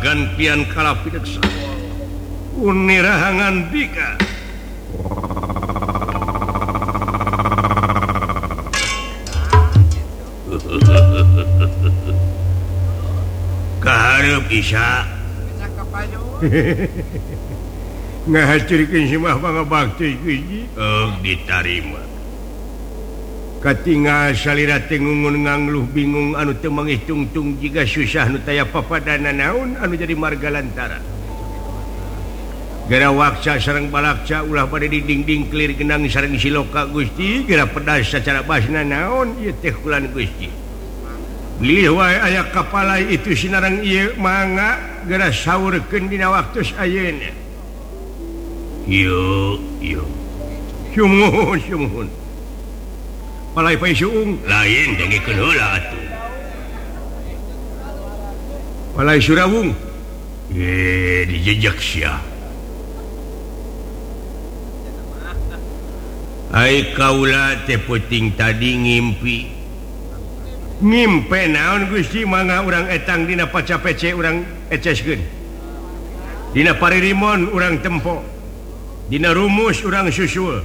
juragan pian kalapideksa unirahangan dika kaharep Isa ngahacirikeun si mah pangabakti hiji ditarima katingal salira teh ngungun ngangluh bingung anu teu manghitung-tung jiga susah nu taya papadana naon anu jadi marga lantaran gara waksa sareng balakca ulah pada dinding clear genang sareng siloka Gusti gara pedas sacara basna naon ieu teh kulan Gusti lih wae aya kapalai itu sinarang ieu mangga gara saurkeun dina waktos ayeuna yo syumuhun palai pai suung lain dengekeun heula atuh palai surawung dijejak sia ai kaula teh peuting tadi ngimpi naon Gusti mangga urang etang dina paca pece urang eceskeun dina paririmon urang tempo dina rumus urang susul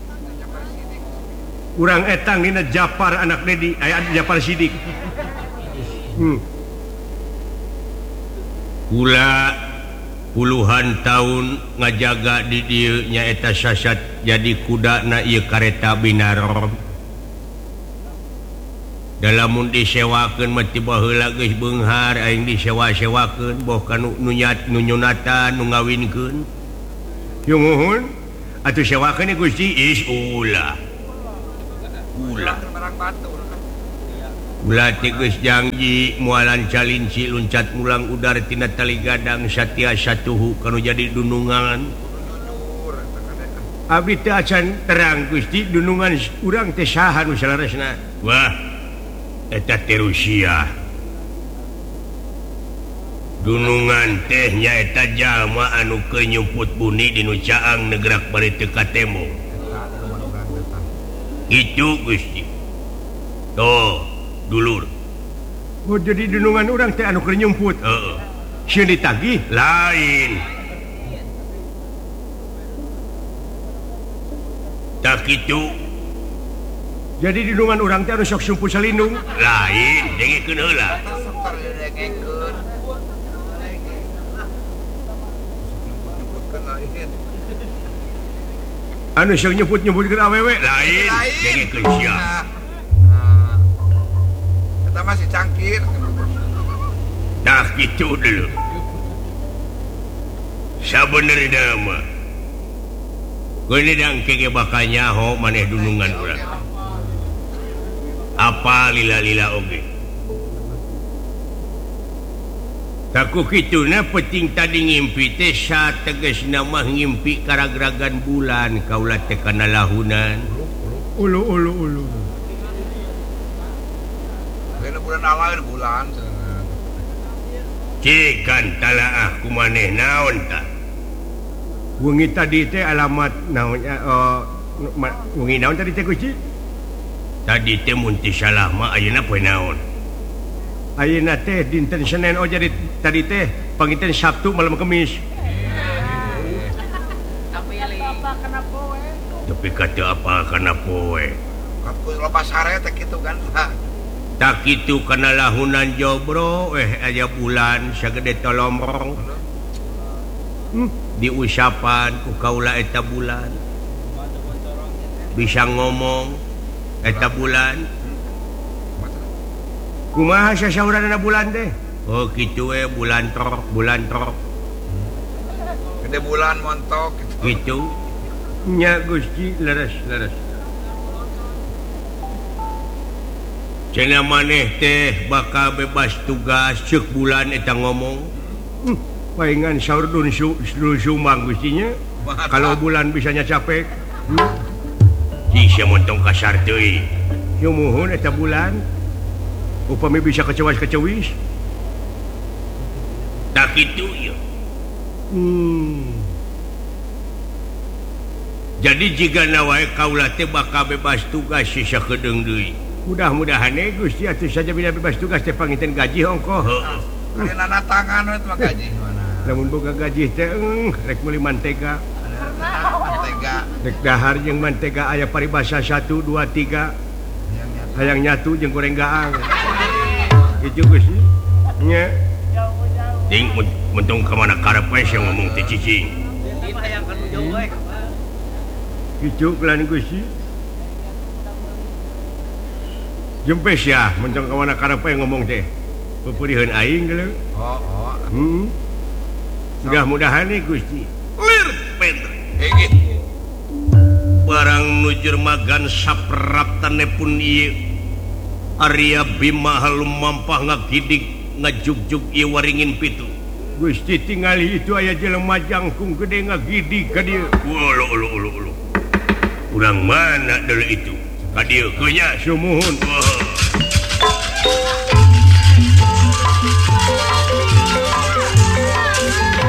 urang etang dina Japar anak Dedi aya Japar Sidik kula puluhan tahun ngajaga di dieu nyaeta sasat jadi kudana ieu kareta binar dalam disewakeun mah tiba heula geus beunghar aing disewa-sewakeun boh ka nu nyunatan nu ngawinkeun yung muhun atuh sewakeun Gusti ulah teh geus janji mualan calinci luncat mulang udar tina tali gadang satya satuhu kanu jadi dunungan abdi teh acan terang Gusti dunungan urang teh saha nu salaresna wah eta teh Rusia dunungan teh nyaeta jalma anu kenyumput buni dinu caang negrak bari teu katemo itu Gusti toh dulur oh jadi dunungan urang teh anu keur nyumput sieun ditagih lain tak kitu jadi dunungan urang teh anu sok sumput salindung lain dengekeun heula anu sok nyebut-nyebutkeun awewe lain dengekeun sia eta masih cangkir tah kitu dulu sabenerna mah geunidang kege bakal nyaho maneh dunungan urang apa lila-lila oge taku kituna penting tadi ngimpi teh sategesna mah ngimpi karagragan bulan kaula teh kana lahunan ulu dina bulan awal bulan cikan talaah kumaneh naon tah wengi tadi teh alamat naonnya wengi naon tadi teh Gusti tadi teh mun teu salah mah ayeuna poe naon ayeuna teh dinten Senin jadi tadi teh panginten Sabtu malam Kamis tapi kata apa kana poe kapu lepas sare teh kitu kan tak kitu kana lahunan jobro aya bulan sagede tolomrong diusapan ku kaula eta bulan bisa ngomong eta bulan kumaha sasaurana bulan teh oh kitu bulan trok gede bulan montok gitu nya Gusti leres cenah maneh teh bakal bebas tugas ceuk bulan eta ngomong paingan saur dun sumang Gustinya kalau bulan bisanya capek sia montong kasar teuing nyumuhun eta bulan upami bisa kecewas-kecewis tak kitu ya jadi jika nawae kaula teh bakal bebas tugas sisa kedeung deui mudah-mudahan Gusti atuh saja bila bebas tugas teh panginten gaji hongko tangan gaji namun boga gaji teh rek meuli mantega dek dahar jeung mantega aya paribasa 1 2 3 hayang nyatu jeung goreng gaang itu geus nya ting mentung ka mana karep we sing ngomong teh cicing hayang kanu jauh we kitu kelan Gusti jempes ya mentung ka mana karep we ngomong teh pepuriheun aing geuleuh mudah-mudahan nih Gusti lir penter barang nujur magan saprap tanepun ieu Arya Bima halum mampah ngagidik ngajugjug ieu waringin pitu Gusti tingali itu aya jelema jangkung gede ngagidik ka dieu urang mana deuleu itu ka dieu keunya sumuhun